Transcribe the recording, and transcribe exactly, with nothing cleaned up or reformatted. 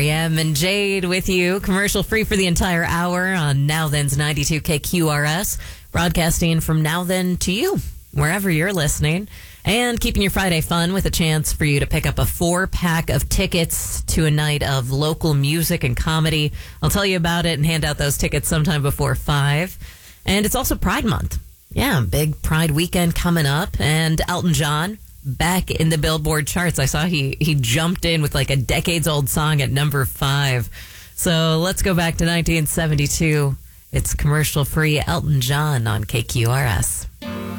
M and Jade with you, commercial free for the entire hour on Now Then's ninety-two K Q R S, broadcasting from Now Then to you, wherever you're listening, and keeping your Friday fun with a chance for you to pick up a four-pack of tickets to a night of local music and comedy. I'll tell you about it and hand out those tickets sometime before five. And it's also Pride Month. Yeah, big Pride weekend coming up, and Elton John back in the Billboard charts. I saw he he jumped in with like a decades-old song at number five. So let's go back to nineteen seventy-two. It's commercial-free Elton John on K Q R S.